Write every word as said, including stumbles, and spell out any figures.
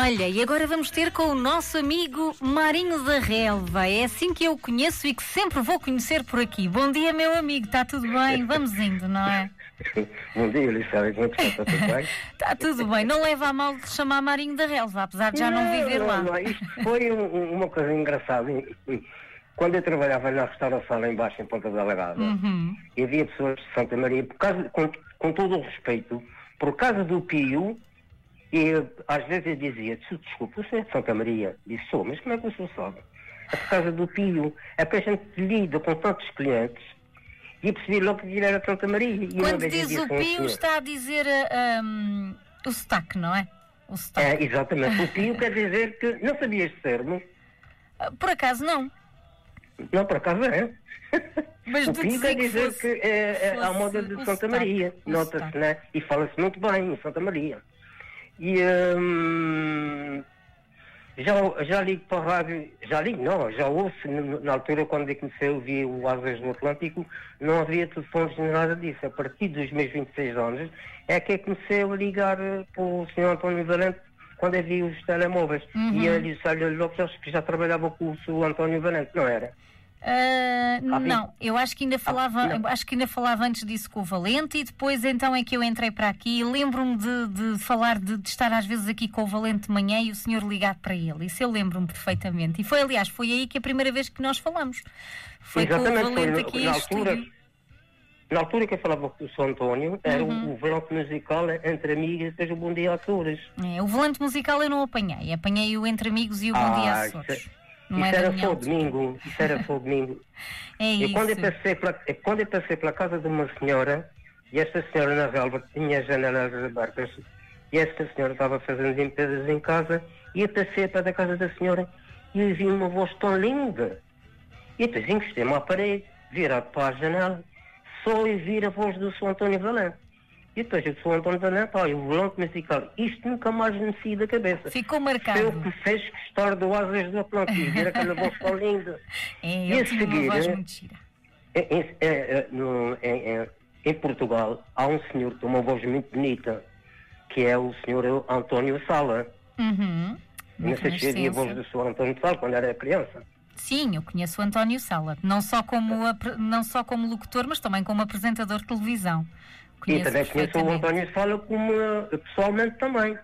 Olha, e agora vamos ter com o nosso amigo Marinho da Relva. É assim que eu o conheço e que sempre vou conhecer por aqui. Bom dia, meu amigo, está tudo bem? Vamos indo, não é? Bom dia, Elizabeth, como é que está? Está tudo bem? Está tudo bem, não leva a mal de chamar Marinho da Relva, apesar de já não, não viver não, lá. Não, isto foi um, uma coisa engraçada. Quando eu trabalhava na restauração lá embaixo em Ponta Delgada, uhum. e havia pessoas de Santa Maria, por causa, com, com todo o respeito, por causa do Pio, e às vezes eu dizia, desculpa, você é de Santa Maria? Disse, sou, mas como é que o senhor sabe? É por causa do Pio. É que a gente lida com tantos clientes e percebi logo que ele era de Santa Maria. E quando diz o Pio, está a dizer uh, um, o sotaque, não é? O sotaque. É, exatamente. O Pio quer dizer que... Não sabias de termo? Por acaso não. Não, por acaso é. Mas o Pio quer dizer que, fosse, que é, é a moda de Santa sotaque, Maria. Nota-se, né? E fala-se muito bem em Santa Maria. E hum, já, já ligo para a rádio, já ligo não, já ouço, na altura quando eu comecei a ouvir o Asas do Atlântico, não havia telefones nem nada disso. A partir dos meus vinte e seis anos é que eu comecei a ligar para o senhor António Valente quando eu vi os telemóveis. Uhum. E ele disse, olha, logo que já trabalhava com o senhor António Valente, não era? Uh, não, eu acho que ainda falava ah, acho que ainda falava antes disso com o Valente e depois então é que eu entrei para aqui e lembro-me de, de falar de, de estar às vezes aqui com o Valente de manhã e o senhor ligar para ele, isso eu lembro-me perfeitamente e foi aliás, foi aí que a primeira vez que nós falamos foi exatamente, com o Valente foi, aqui na em altura, estúdio. Na altura que eu falava com o senhor António era uhum. o, o Volante Musical Entre Amigos e depois o Bom Dia Açores. É, o Volante Musical eu não apanhei, apanhei o Entre Amigos e o Bom ah, Dia Açores. Não isso era só domingo, isso era só domingo. É e isso. Quando eu, passei pela, quando eu passei pela casa de uma senhora, e esta senhora na relva tinha as janelas abertas, e esta senhora estava fazendo limpezas em casa, e eu passei para a casa da senhora e eu vi uma voz tão linda. E depois encostei-me à parede, virado para a janela, só eu vi a voz do senhor António Valente. E depois o senhor António Valente, olha, o Volante Musical, isto nunca mais me saía da cabeça. Ficou marcado. Foi o que fez gostar do Asas do Atlântico, ver aquela voz tão linda. É, ele tinha uma voz muito gira. Em, em, no, em, em Portugal há um senhor que tem uma voz muito bonita, que é o senhor António Sala. Uhum. Não sei se havia a voz do senhor António Sala quando era criança. Sim, eu conheço o António Sala, não só como, não só como locutor, mas também como apresentador de televisão. E também conheço o António Sala como pessoalmente também.